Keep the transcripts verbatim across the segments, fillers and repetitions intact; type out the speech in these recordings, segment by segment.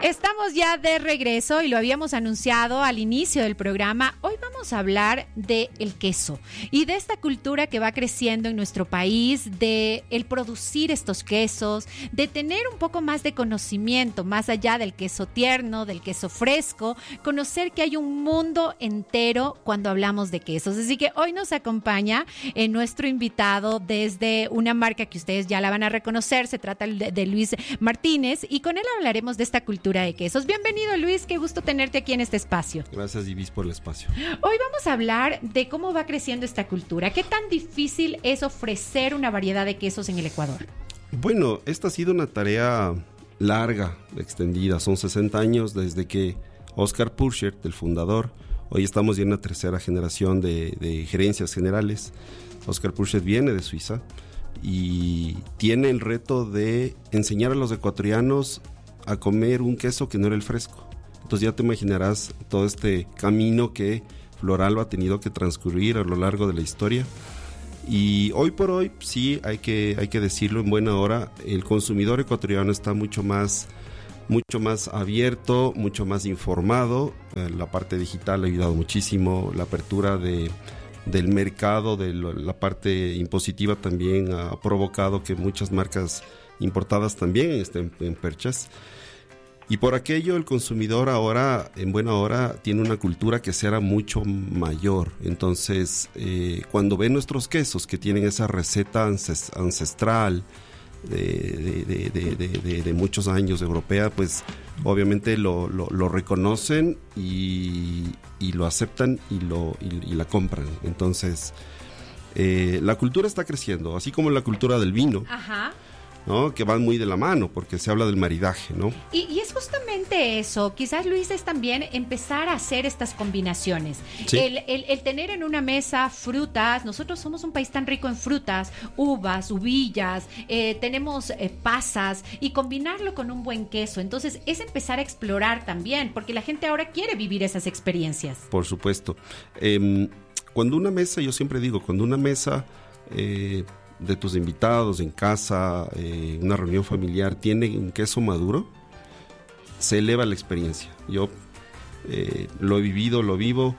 Estamos ya de regreso y lo habíamos anunciado al inicio del programa. Hoy vamos a hablar de el queso y de esta cultura que va creciendo en nuestro país, de el producir estos quesos, de tener un poco más de conocimiento, más allá del queso tierno, del queso fresco, conocer que hay un mundo entero cuando hablamos de quesos. Así que hoy nos acompaña eh, nuestro invitado desde una marca que ustedes ya la van a reconocer. Se trata de, de Luis Martínez y con él hablaremos de esta cultura de quesos. Bienvenido, Luis, qué gusto tenerte aquí en este espacio. Gracias, Divis, por el espacio. Hoy vamos a hablar de cómo va creciendo esta cultura. ¿Qué tan difícil es ofrecer una variedad de quesos en el Ecuador? Bueno, esta ha sido una tarea larga, extendida. Son sesenta años desde que Oscar Purchert, el fundador, hoy estamos ya en la tercera generación de, de gerencias generales. Oscar Purchert viene de Suiza y tiene el reto de enseñar a los ecuatorianos a comer un queso que no era el fresco. Entonces ya te imaginarás todo este camino que Floral ha tenido que transcurrir a lo largo de la historia. Y hoy por hoy, sí, hay que, hay que decirlo en buena hora, el consumidor ecuatoriano está mucho más, mucho más abierto, mucho más informado. Eh, la parte digital ha ayudado muchísimo, la apertura de, del mercado, de lo, la parte impositiva también ha provocado que muchas marcas importadas también estén en perchas. Y por aquello el consumidor ahora, en buena hora, tiene una cultura que será mucho mayor. Entonces, eh, cuando ven nuestros quesos que tienen esa receta ancestral de, de, de, de, de, de muchos años europea, pues obviamente lo, lo, lo reconocen y, y lo aceptan y, lo, y, y la compran. Entonces, eh, la cultura está creciendo, así como la cultura del vino. Ajá. ¿No? Que van muy de la mano porque se habla del maridaje, ¿no? Y, y es justamente eso, quizás, Luis, es también empezar a hacer estas combinaciones. Sí. El, el, el tener en una mesa frutas, nosotros somos un país tan rico en frutas, uvas, uvillas, eh, tenemos eh, pasas, y combinarlo con un buen queso. Entonces es empezar a explorar también, porque la gente ahora quiere vivir esas experiencias. Por supuesto. Eh, cuando una mesa, yo siempre digo, cuando una mesa... Eh, de tus invitados en casa, eh, una reunión familiar, tiene un queso maduro, se eleva la experiencia. Yo eh, lo he vivido, lo vivo,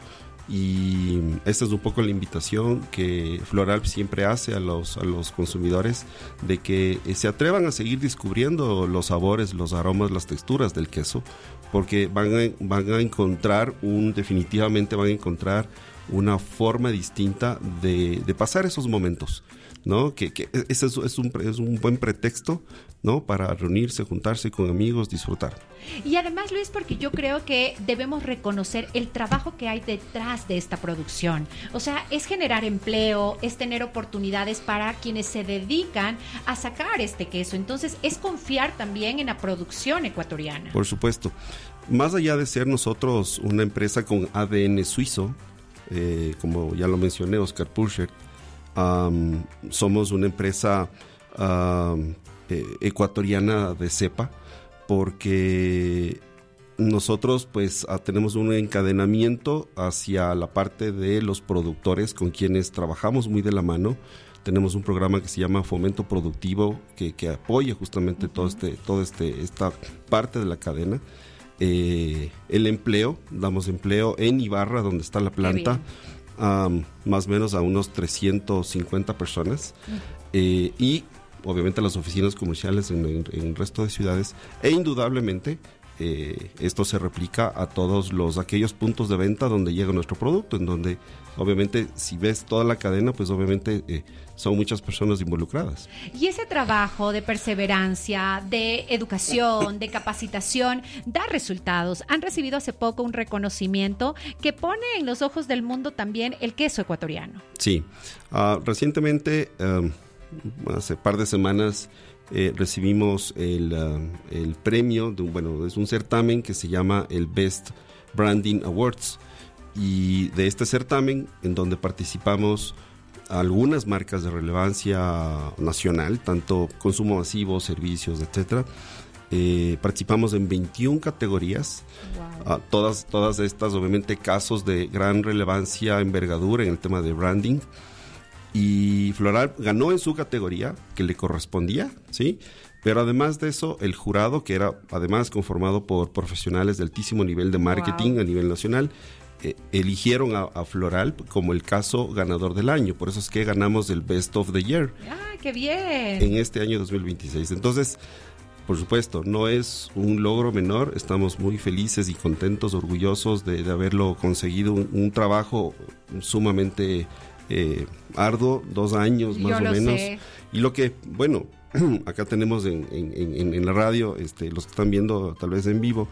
y esta es un poco la invitación que Floral siempre hace a los, a los consumidores, de que eh, se atrevan a seguir descubriendo los sabores, los aromas, las texturas del queso, porque van a, van a encontrar un, definitivamente van a encontrar una forma distinta de, de pasar esos momentos, ¿no? Que, que ese es, es, un, es un buen pretexto, ¿no? Para reunirse, juntarse con amigos, disfrutar. Y además, Luis, porque yo creo que debemos reconocer el trabajo que hay detrás de esta producción. O sea, es generar empleo, es tener oportunidades para quienes se dedican a sacar este queso. Entonces, es confiar también en la producción ecuatoriana. Por supuesto. Más allá de ser nosotros una empresa con A D N suizo, eh, como ya lo mencioné, Oscar Purchert, Um, somos una empresa um, eh, ecuatoriana de cepa, porque nosotros pues a, tenemos un encadenamiento hacia la parte de los productores con quienes trabajamos muy de la mano. Tenemos un programa que se llama Fomento Productivo que, que apoya justamente uh-huh. todo este, todo este, esta parte de la cadena. Eh, el empleo, damos empleo en Ibarra, donde está la planta. Um, más o menos a unos trescientas cincuenta personas uh-huh. eh, y obviamente las oficinas comerciales en, en, en el resto de ciudades, e indudablemente eh, esto se replica a todos los aquellos puntos de venta donde llega nuestro producto, en donde obviamente si ves toda la cadena, pues obviamente eh, son muchas personas involucradas. Y ese trabajo de perseverancia, de educación, de capacitación, da resultados. Han recibido hace poco un reconocimiento que pone en los ojos del mundo también el queso ecuatoriano. Sí, uh, recientemente, um, hace par de semanas, eh, recibimos el, uh, el premio, de, bueno, es un certamen que se llama el Best Branding Awards, y de este certamen, en donde participamos algunas marcas de relevancia nacional, tanto consumo masivo, servicios, etcétera. Eh, participamos en veintiuna categorías, wow. uh, todas, todas estas obviamente casos de gran relevancia, envergadura en el tema de branding. Y Floral ganó en su categoría que le correspondía, ¿sí? Pero además de eso, el jurado, que era además conformado por profesionales de altísimo nivel de marketing wow. a nivel nacional, eh, eligieron a, a Floral como el caso ganador del año. Por eso es que ganamos el Best of the Year. ¡Ah, qué bien! En este año dos mil veintiséis. Entonces, por supuesto, no es un logro menor. Estamos muy felices y contentos, orgullosos de, de haberlo conseguido. Un, un trabajo sumamente eh, arduo, dos años más Yo o lo menos. Sé. Y lo que, bueno... acá tenemos en, en, en, en la radio, este, los que están viendo tal vez en vivo,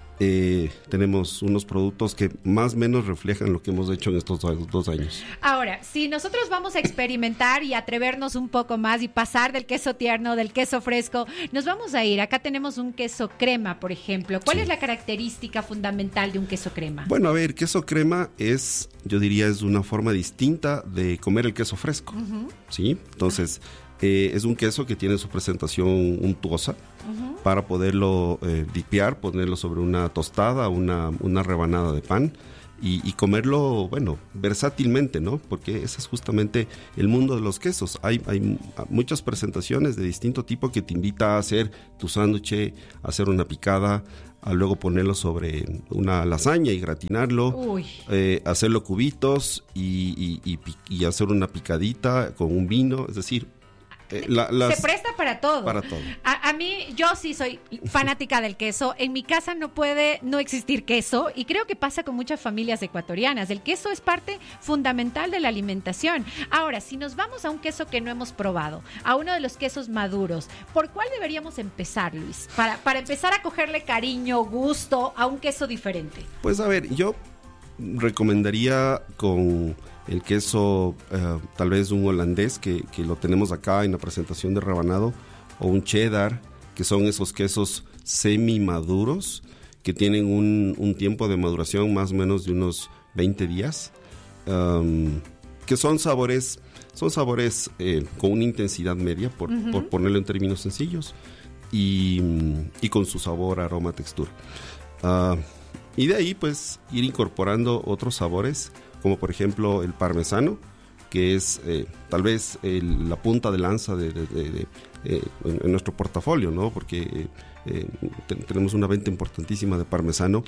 eh, tenemos unos productos que más o menos reflejan lo que hemos hecho en estos dos, dos años. Ahora, si nosotros vamos a experimentar y atrevernos un poco más y pasar del queso tierno, del queso fresco, nos vamos a ir. Acá tenemos un queso crema, por ejemplo. ¿Cuál sí. es la característica fundamental de un queso crema? Bueno, a ver, queso crema es, yo diría, es una forma distinta de comer el queso fresco, uh-huh. ¿sí? Entonces... Eh, es un queso que tiene su presentación untuosa uh-huh. para poderlo eh, dipear, ponerlo sobre una tostada, una, una rebanada de pan y, y comerlo, bueno, versátilmente, ¿no? Porque ese es justamente el mundo de los quesos. Hay, hay muchas presentaciones de distinto tipo que te invita a hacer tu sándwich, a hacer una picada, a luego ponerlo sobre una lasaña y gratinarlo, eh, hacerlo cubitos y, y, y, y hacer una picadita con un vino, es decir... Eh, la, las, se presta para todo. Para todo. A, a mí, yo sí soy fanática del queso. En mi casa no puede no existir queso y creo que pasa con muchas familias ecuatorianas. El queso es parte fundamental de la alimentación. Ahora, si nos vamos a un queso que no hemos probado, a uno de los quesos maduros, ¿por cuál deberíamos empezar, Luis? Para, para empezar a cogerle cariño, gusto a un queso diferente. Pues a ver, yo recomendaría con... el queso, eh, tal vez un holandés que, que lo tenemos acá en la presentación de rebanado, o un cheddar, que son esos quesos semi-maduros que tienen un, un tiempo de maduración más o menos de unos veinte días, um, que son sabores, son sabores eh, con una intensidad media, por, uh-huh. por ponerlo en términos sencillos, y, y con su sabor, aroma, textura. Uh, y de ahí pues ir incorporando otros sabores, como por ejemplo el parmesano, que es eh, tal vez el, la punta de lanza de, de, de, de, eh, en, en nuestro portafolio, ¿no? Porque eh, te, tenemos una venta importantísima de parmesano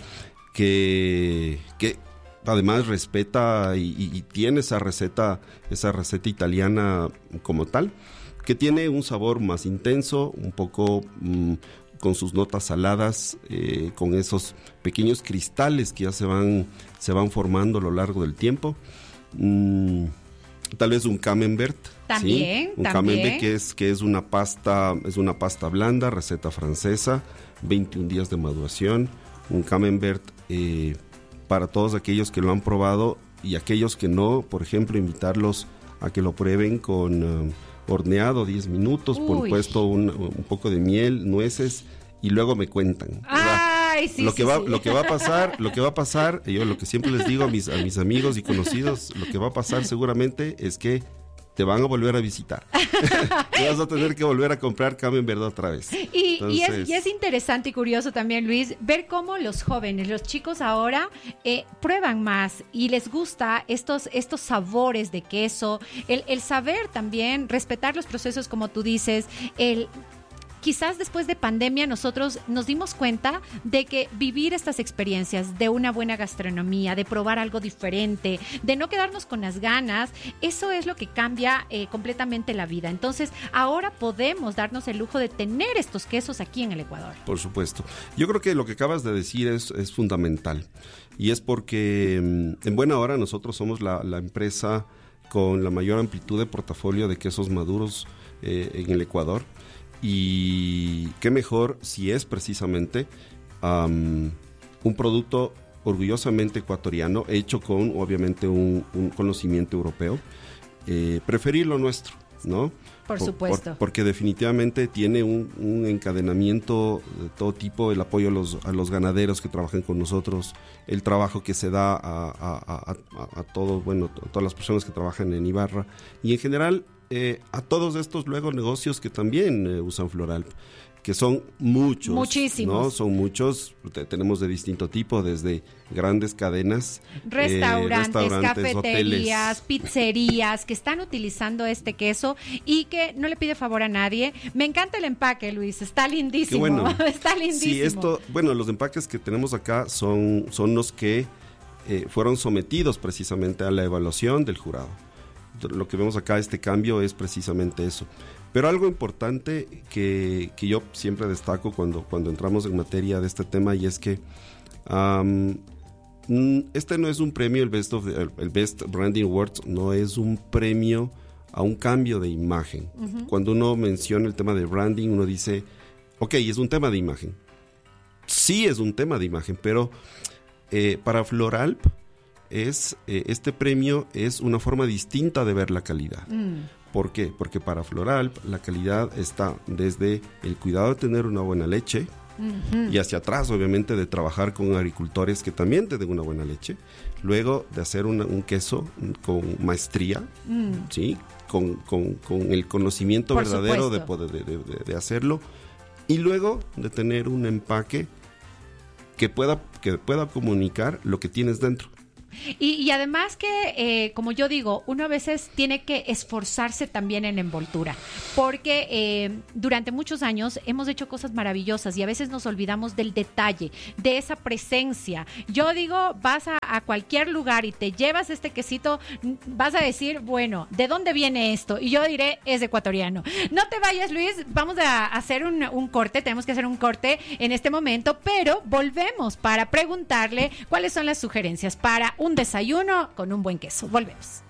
que, que además respeta y, y, y tiene esa receta, esa receta italiana como tal, que tiene un sabor más intenso, un poco... Mmm, con sus notas saladas, eh, con esos pequeños cristales que ya se van, se van formando a lo largo del tiempo. Mm, tal vez un camembert. También, ¿sí? Un también. camembert que es, que es una pasta, es una pasta blanda, receta francesa, veintiún días de maduración. Un camembert eh, para todos aquellos que lo han probado y aquellos que no, por ejemplo, invitarlos a que lo prueben con... Uh, horneado diez minutos, Uy. por puesto un, un poco de miel, nueces y luego me cuentan. Ay, sí, lo sí, que va sí. lo que va a pasar, lo que va a pasar, yo lo que siempre les digo a mis a mis amigos y conocidos, lo que va a pasar seguramente es que te van a volver a visitar. Te vas a tener que volver a comprar camembert otra vez. Y, Entonces... y, es, y es interesante y curioso también, Luis, ver cómo los jóvenes, los chicos ahora eh, prueban más y les gusta estos, estos sabores de queso, el, el saber también, respetar los procesos como tú dices, el... Quizás después de pandemia nosotros nos dimos cuenta de que vivir estas experiencias de una buena gastronomía, de probar algo diferente, de no quedarnos con las ganas, eso es lo que cambia eh, completamente la vida. Entonces, ahora podemos darnos el lujo de tener estos quesos aquí en el Ecuador. Por supuesto. Yo creo que lo que acabas de decir es, es fundamental. Y es porque en buena hora nosotros somos la, la empresa con la mayor amplitud de portafolio de quesos maduros eh, en el Ecuador. Y qué mejor si es precisamente um, un producto orgullosamente ecuatoriano, hecho con obviamente un, un conocimiento europeo, eh, preferir lo nuestro, ¿no? Por supuesto. Por, porque definitivamente tiene un, un encadenamiento de todo tipo, el apoyo a los, a los ganaderos que trabajan con nosotros, el trabajo que se da a, a, a, a todos, bueno, a todas las personas que trabajan en Ibarra y en general eh, a todos estos luego negocios que también eh, usan Floral. que son muchos. Muchísimos. ¿no? Son muchos, tenemos de distinto tipo, desde grandes cadenas, restaurantes, eh, restaurantes cafeterías, hoteles. pizzerías que están utilizando este queso y que no le pide favor a nadie. Me encanta el empaque, Luis, está lindísimo. Qué bueno. Está lindísimo. Sí, esto, bueno, los empaques que tenemos acá son, son los que eh, fueron sometidos precisamente a la evaluación del jurado. Lo que vemos acá, este cambio, es precisamente eso. Pero algo importante que, que yo siempre destaco cuando, cuando entramos en materia de este tema, y es que um, este no es un premio, el Best, of the, el Best Branding Awards no es un premio a un cambio de imagen. Uh-huh. Cuando uno menciona el tema de branding, uno dice, ok, es un tema de imagen. Sí es un tema de imagen, pero eh, para Floralp, es, eh, este premio es una forma distinta de ver la calidad. Mm. ¿Por qué? Porque para Floralp la calidad está desde el cuidado de tener una buena leche, uh-huh, y hacia atrás, obviamente, de trabajar con agricultores que también te den una buena leche, luego de hacer una, un queso con maestría, mm. ¿sí? con, con, con el conocimiento Por verdadero de, poder, de, de, de hacerlo, y luego de tener un empaque que pueda, que pueda comunicar lo que tienes dentro. Y, y además que, eh, como yo digo, uno a veces tiene que esforzarse también en envoltura, porque eh, durante muchos años hemos hecho cosas maravillosas y a veces nos olvidamos del detalle, de esa presencia. Yo digo, vas a, a cualquier lugar y te llevas este quesito, vas a decir, bueno, ¿de dónde viene esto? Y yo diré, es ecuatoriano. No te vayas, Luis, vamos a hacer un, un corte, tenemos que hacer un corte en este momento, pero volvemos para preguntarle cuáles son las sugerencias para un desayuno con un buen queso. Volvemos.